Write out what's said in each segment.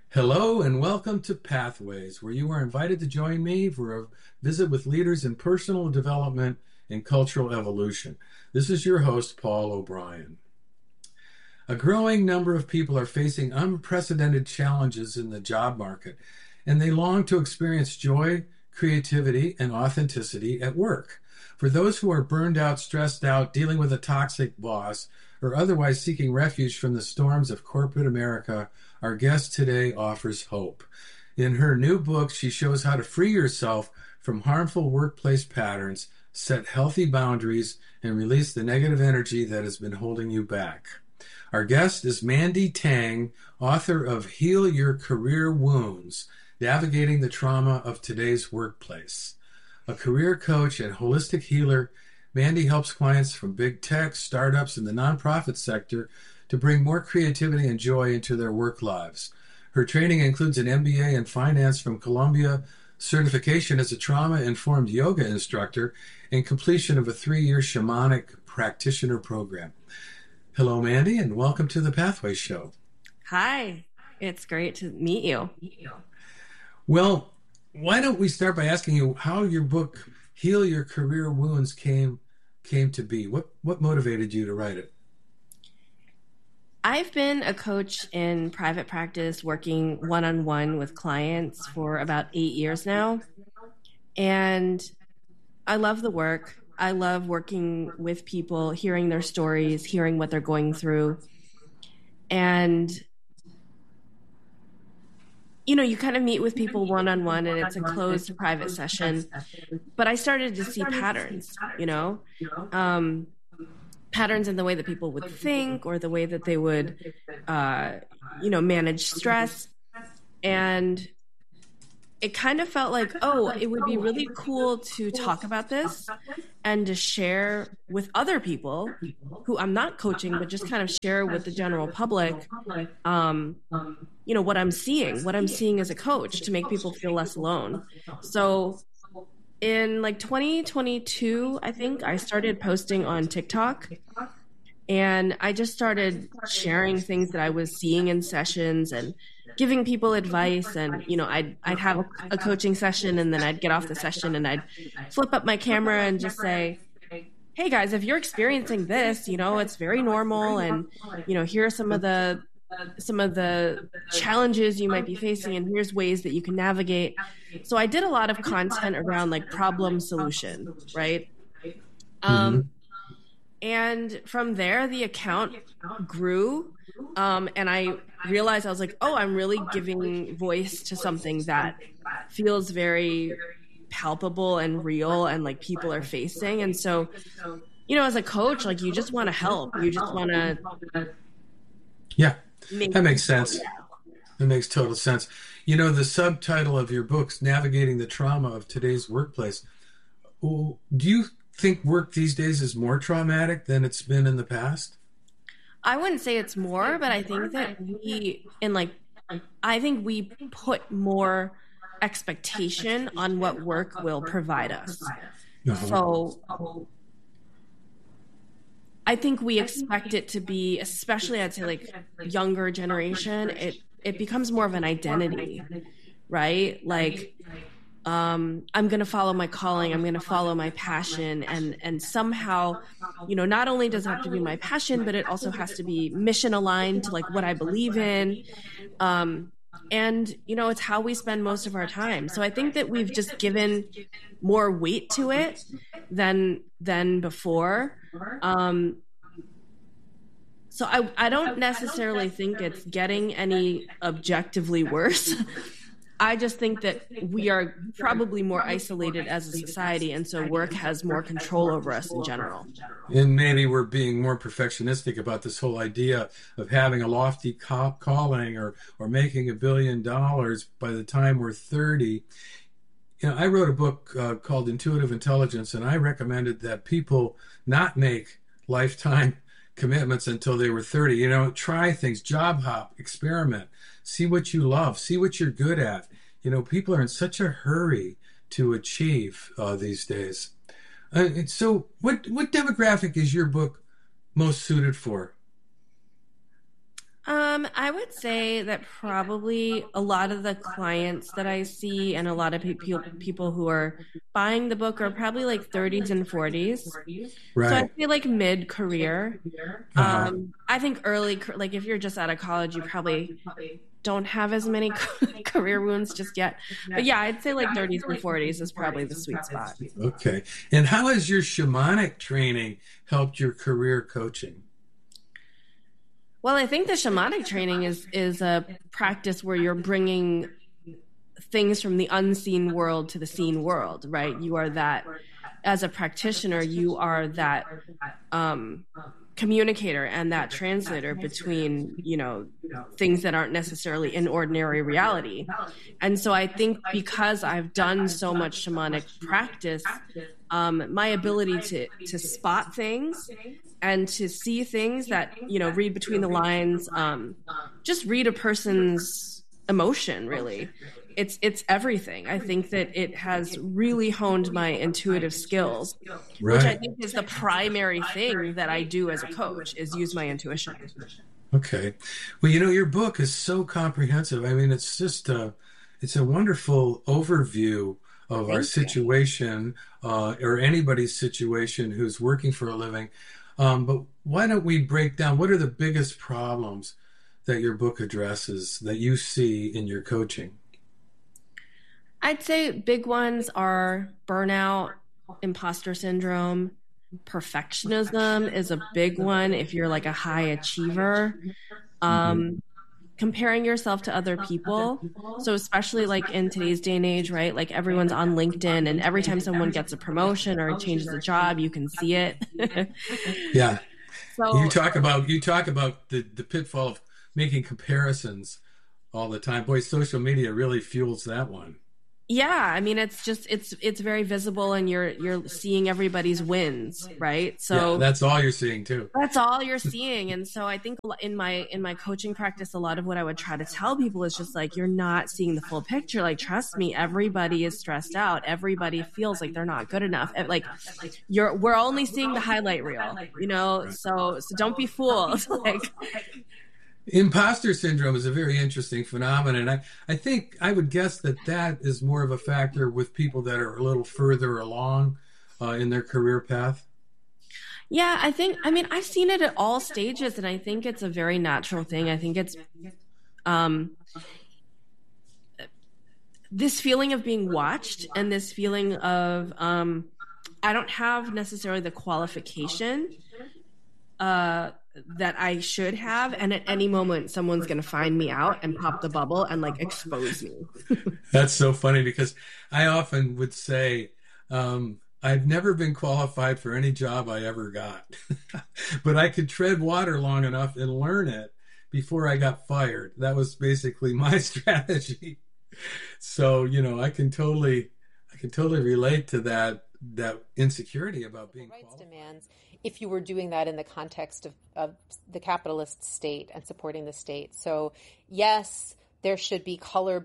Hello and welcome to Pathways, where you are invited to join me for a visit with leaders in personal development and cultural evolution. This is your host, Paul O'Brien. A growing number of people are facing unprecedented challenges in the job market, and they long to experience joy, creativity, and authenticity at work. For those who are burned out, stressed out, dealing with a toxic boss, or otherwise seeking refuge from the storms of corporate America, our guest today offers hope. In her new book, she shows how to free yourself from harmful workplace patterns, set healthy boundaries, and release the negative energy that has been holding you back. Our guest is Mandy Tang, author of Heal Your Career Wounds, Navigating the Trauma of Today's Workplace. A career coach and holistic healer, Mandy helps clients from big tech, startups, and the nonprofit sector to bring more creativity and joy into their work lives. Her training includes an MBA in finance from Columbia, certification as a trauma-informed yoga instructor, and completion of a 3-year shamanic practitioner program. Hello, Mandy, and welcome to the Pathways Show. Hi, it's great to meet you. Well, why don't we start by asking you how your book, Heal Your Career Wounds, came to be? What motivated you to write it? I've been a coach in private practice, working one-on-one with clients for about 8 years now. And I love the work. I love working with people, hearing their stories, hearing what they're going through. And, you kind of meet with people one-on-one and it's a closed private session. But I started to see patterns, patterns in the way that people would think or the way that they would, manage stress. And it kind of felt like, it would be really cool to talk about this and to share with other people who I'm not coaching, but just kind of share with the general public, what I'm seeing as a coach to make people feel less alone. So in 2022, I think I started posting on TikTok, and I just started sharing things that I was seeing in sessions and giving people advice. And, I'd have a coaching session, and then I'd get off the session and I'd flip up my camera and just say, hey guys, if you're experiencing this, it's very normal. And, here are some of the challenges you might be facing, and here's ways that you can navigate. So I did a lot of content around problem solution, right? And from there, the account grew. And I realized I was like, I'm really giving voice to something that feels very palpable and real and people are facing. And so, as a coach, you just want to help. You just want to. Yeah, that makes sense. That makes total sense. The subtitle of your book's Navigating the Trauma of Today's Workplace. Do you think work these days is more traumatic than it's been in the past? I wouldn't say it's more, but I think that we put more expectation on what work will provide us. Uh-huh. So I think we expect it to be, especially I'd say younger generation, it becomes more of an identity, right? I'm going to follow my calling. I'm going to follow my passion. And somehow, not only does it have to be my passion, but it also has to be mission aligned to what I believe in. And, it's how we spend most of our time. So I think that we've just given more weight to it than before. So I don't necessarily think it's getting any objectively worse. I just think that we are probably more isolated as a society, and so work has more control over us in general. And maybe we're being more perfectionistic about this whole idea of having a lofty calling or making $1 billion by the time we're 30. I wrote a book called Intuitive Intelligence, and I recommended that people not make lifetime commitments until they were 30. Try things, job hop, experiment, see what you love, see what you're good at. People are in such a hurry to achieve these days. So what demographic is your book most suited for? I would say that probably a lot of the clients that I see and a lot of people who are buying the book are probably like 30s and 40s. So Right. I'd say like mid career. Uh-huh. I think like if you're just out of college, you probably don't have as many career wounds just yet. But yeah, I'd say like 30s and 40s is probably the sweet spot. Okay. And how has your shamanic training helped your career coaching? Well, I think the shamanic training is a practice where you're bringing things from the unseen world to the seen world, right? You are that, as a practitioner, you are that communicator and that translator between, things that aren't necessarily in ordinary reality. And so I think because I've done so much shamanic practice, my ability to spot things and to see things that, read between the lines, just read a person's emotion, really. It's everything. I think that it has really honed my intuitive skills, which I Right. think is the primary thing that I do as a coach is use my intuition. Okay. Well, your book is so comprehensive. I mean, it's a wonderful overview of our Thank you. situation, or anybody's situation who's working for a living. But why don't we break down what are the biggest problems that your book addresses that you see in your coaching? I'd say big ones are burnout, imposter syndrome, perfectionism is a big one if you're like a high achiever. Hmm. Um, Comparing yourself to other people. So especially like in today's day and age, right? Like everyone's on LinkedIn and every time someone gets a promotion or changes a job, you can see it. Yeah. You So talk about the pitfall of making comparisons all the time. Boy, social media really fuels that one. yeah, I mean it's very visible and you're seeing everybody's wins, right? Yeah, So that's all you're seeing too. that's all you're seeing. And so I think in my coaching practice, a lot of what I would try to tell people is just like, you're not seeing the full picture. Like, trust me, everybody is stressed out. Everybody feels like they're not good enough. Like we're only seeing the highlight reel, Right. so don't be fooled. Like, Imposter syndrome is a very interesting phenomenon. I think I would guess that that is more of a factor with people that are a little further along in their career path. yeah, I mean, I've seen it at all stages and I think it's a very natural thing. I think it's, um, this feeling of being watched and this feeling of, I don't have necessarily the qualification uh, that I should have, and at any moment someone's going to find me out and pop the bubble and like expose me. That's so funny because I often would say, I've never been qualified for any job I ever got, but I could tread water long enough and learn it before I got fired. That was basically my strategy. So, I can totally relate to that insecurity about being Rights qualified. demands if you were doing that in the context of the capitalist state and supporting the state. So yes, there should be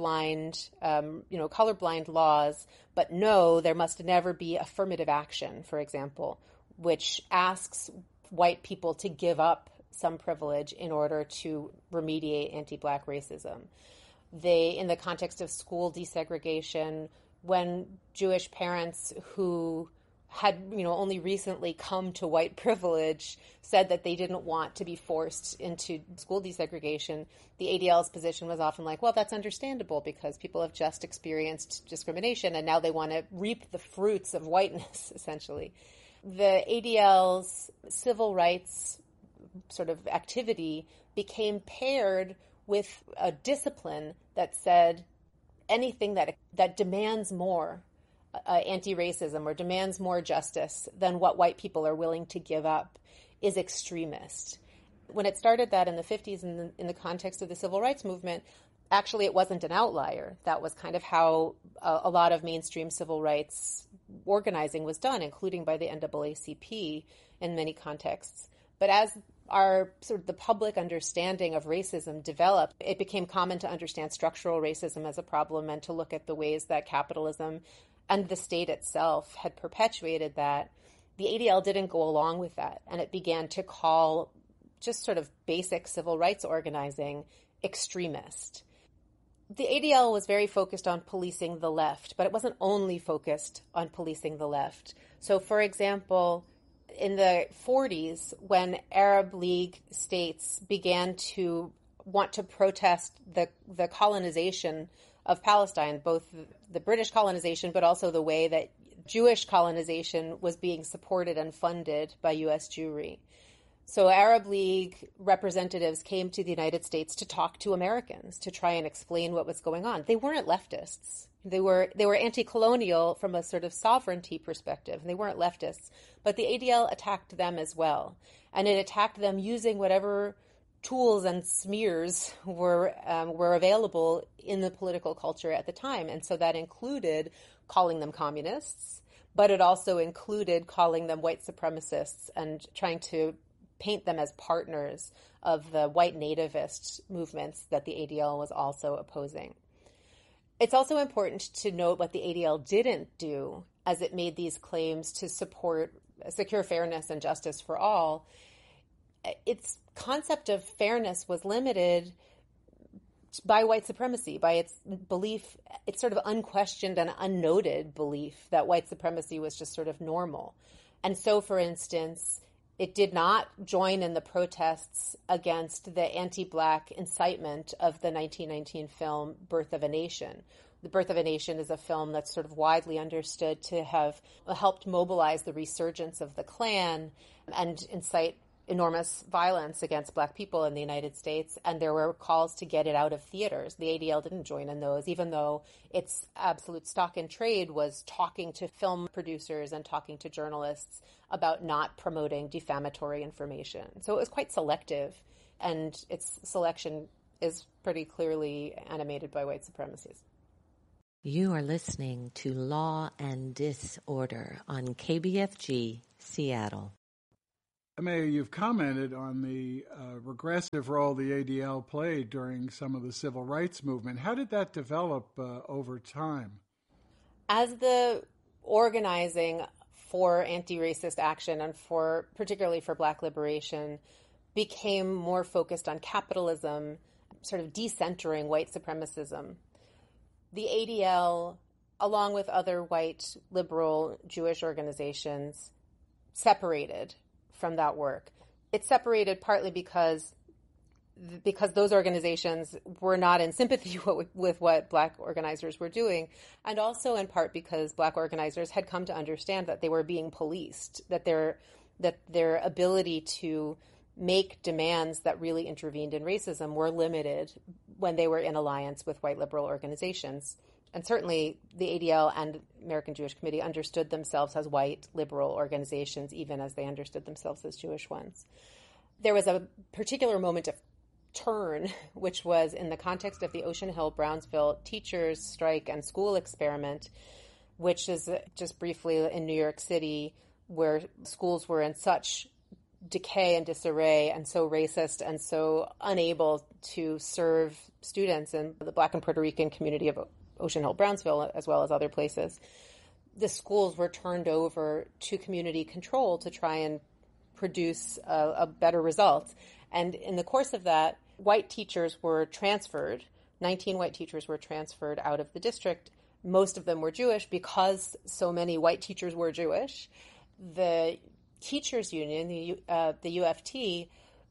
colorblind laws, but no, there must never be affirmative action, for example, which asks white people to give up some privilege in order to remediate anti-black racism. In the context of school desegregation, when Jewish parents who had, only recently come to white privilege said that they didn't want to be forced into school desegregation, the ADL's position was often like, well, that's understandable because people have just experienced discrimination and now they want to reap the fruits of whiteness, essentially. The ADL's civil rights sort of activity became paired with a discipline that said anything that demands more anti-racism or demands more justice than what white people are willing to give up is extremist. When it started that in the 50s in the context of the civil rights movement, actually it wasn't an outlier. That was kind of how a lot of mainstream civil rights organizing was done, including by the NAACP in many contexts. But as our sort of the public understanding of racism developed, it became common to understand structural racism as a problem and to look at the ways that capitalism and the state itself had perpetuated that. The ADL didn't go along with that, and it began to call just sort of basic civil rights organizing extremist. The ADL was very focused on policing the left, but it wasn't only focused on policing the left. So, for example, in the 40s, when Arab League states began to want to protest the colonization of Palestine, both the British colonization, but also the way that Jewish colonization was being supported and funded by U.S. Jewry. So Arab League representatives came to the United States to talk to Americans, to try and explain what was going on. They weren't leftists. They were anti-colonial from a sort of sovereignty perspective. They weren't leftists. But the ADL attacked them as well. And it attacked them using whatever tools and smears were available in the political culture at the time. And so that included calling them communists, but it also included calling them white supremacists and trying to paint them as partners of the white nativist movements that the ADL was also opposing. It's also important to note what the ADL didn't do as it made these claims to support secure fairness and justice for all. Its concept of fairness was limited by white supremacy, by its belief, its sort of unquestioned and unnoted belief that white supremacy was just sort of normal. And so, for instance, it did not join in the protests against the anti-Black incitement of the 1919 film Birth of a Nation. The Birth of a Nation is a film that's sort of widely understood to have helped mobilize the resurgence of the Klan and incite enormous violence against Black people in the United States, and there were calls to get it out of theaters. The ADL didn't join in those, even though its absolute stock in trade was talking to film producers and talking to journalists about not promoting defamatory information. So it was quite selective, and its selection is pretty clearly animated by white supremacies. You are listening to Law and Disorder on KBFG Seattle. Mayor, you've commented on the regressive role the ADL played during some of the civil rights movement. How did that develop over time? As the organizing for anti-racist action and particularly for Black liberation became more focused on capitalism, sort of decentering white supremacism, the ADL, along with other white liberal Jewish organizations, separated from that work. It separated partly because those organizations were not in sympathy with what Black organizers were doing, and also in part because Black organizers had come to understand that they were being policed, that their ability to make demands that really intervened in racism were limited when they were in alliance with white liberal organizations. And certainly the ADL and American Jewish Committee understood themselves as white liberal organizations, even as they understood themselves as Jewish ones. There was a particular moment of turn, which was in the context of the Ocean Hill-Brownsville teachers' strike and school experiment, which is just briefly in New York City, where schools were in such decay and disarray and so racist and so unable to serve students in the Black and Puerto Rican community of Ocean Hill-Brownsville, as well as other places. The schools were turned over to community control to try and produce a better result. And in the course of that, white teachers were transferred. 19 white teachers were transferred out of the district. Most of them were Jewish because so many white teachers were Jewish. The teachers union, the UFT,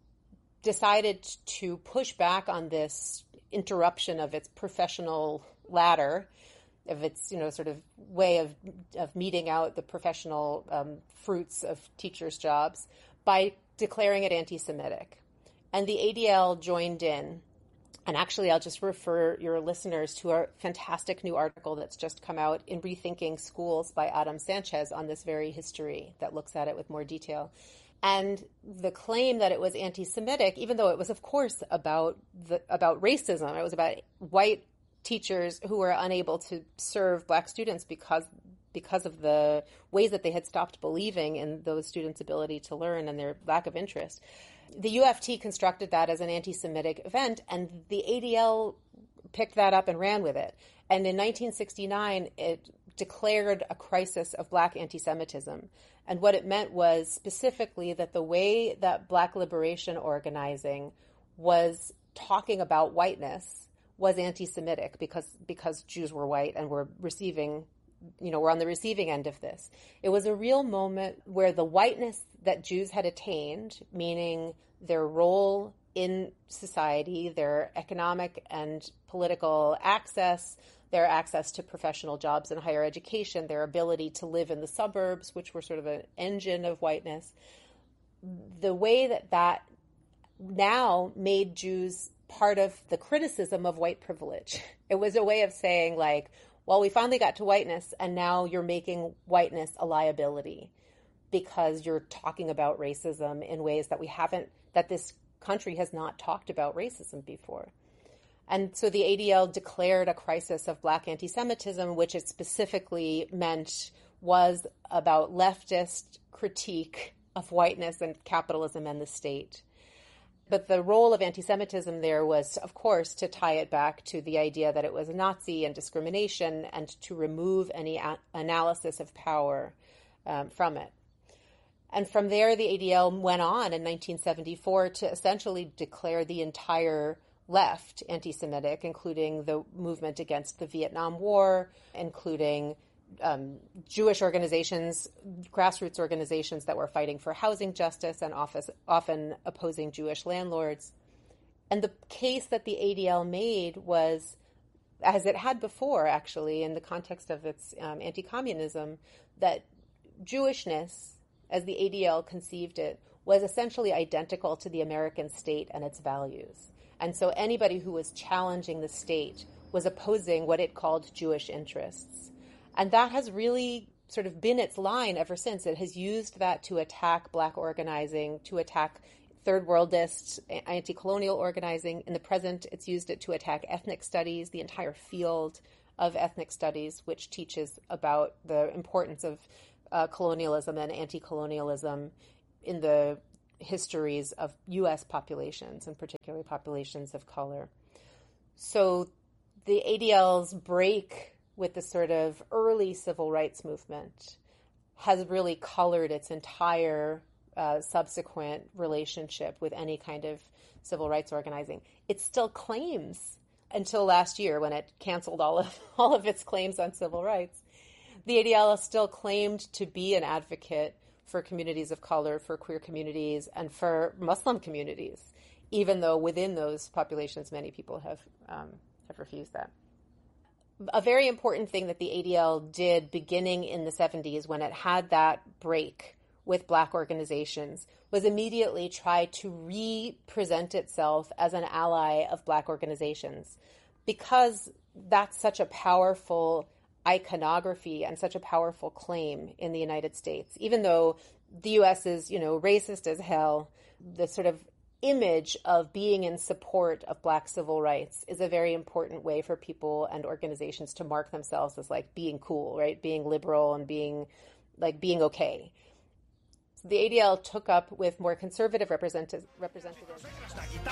decided to push back on this interruption of its professional ladder, of its sort of way of meting out the professional fruits of teachers' jobs by declaring it anti-Semitic. And the ADL joined in. And actually, I'll just refer your listeners to a fantastic new article that's just come out in Rethinking Schools by Adam Sanchez on this very history that looks at it with more detail. And the claim that it was anti-Semitic, even though it was, of course, about racism, it was about white teachers who were unable to serve Black students because of the ways that they had stopped believing in those students' ability to learn and their lack of interest. The UFT constructed that as an anti-Semitic event, and the ADL picked that up and ran with it. And in 1969, it declared a crisis of Black anti-Semitism. And what it meant was specifically that the way that Black liberation organizing was talking about whiteness was anti-Semitic because Jews were white and were receiving, we're on the receiving end of this. It was a real moment where the whiteness that Jews had attained, meaning their role in society, their economic and political access, their access to professional jobs and higher education, their ability to live in the suburbs, which were sort of an engine of whiteness, the way that now made Jews part of the criticism of white privilege. It was a way of saying, like, well, we finally got to whiteness, and now you're making whiteness a liability because you're talking about racism in ways that this country has not talked about racism before. And so the ADL declared a crisis of Black anti-Semitism, which it specifically meant was about leftist critique of whiteness and capitalism and the state. But the role of anti-Semitism there was, of course, to tie it back to the idea that it was Nazi and discrimination and to remove any analysis of power from it. And from there, the ADL went on in 1974 to essentially declare the entire left anti-Semitic, including the movement against the Vietnam War, including Jewish organizations, grassroots organizations that were fighting for housing justice and often opposing Jewish landlords. And the case that the ADL made was, as it had before, actually, in the context of its anti-communism, that Jewishness, as the ADL conceived it, was essentially identical to the American state and its values. And so anybody who was challenging the state was opposing what it called Jewish interests. And that has really sort of been its line ever since. It has used that to attack Black organizing, to attack third worldist anti-colonial organizing. In the present, it's used it to attack ethnic studies, the entire field of ethnic studies, which teaches about the importance of colonialism and anti-colonialism in the histories of U.S. populations, and particularly populations of color. So the ADL's break with the sort of early civil rights movement has really colored its entire subsequent relationship with any kind of civil rights organizing. It still claims, until last year when it canceled all of its claims on civil rights, the ADL still claimed to be an advocate for communities of color, for queer communities, and for Muslim communities, even though within those populations many people have refused that. A very important thing that the ADL did beginning in the 70s when it had that break with Black organizations was immediately try to re-present itself as an ally of Black organizations, because that's such a powerful iconography and such a powerful claim in the United States. Even though the U.S. is, racist as hell, the sort of image of being in support of Black civil rights is a very important way for people and organizations to mark themselves as like being cool, right? Being liberal and being okay. So the ADL took up with more conservative representatives.